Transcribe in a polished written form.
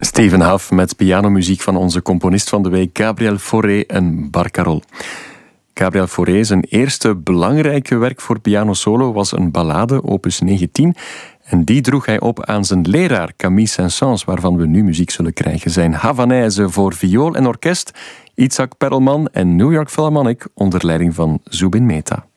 Steven Huff met pianomuziek van onze componist van de week, Gabriel Fauré en Barcarolle. Gabriel Fauré, zijn eerste belangrijke werk voor piano solo was een ballade, opus 19. En die droeg hij op aan zijn leraar Camille Saint-Saëns, waarvan we nu muziek zullen krijgen. Zijn Havanaise voor viool en orkest, Itzhak Perelman en New York Philharmonic onder leiding van Zubin Mehta.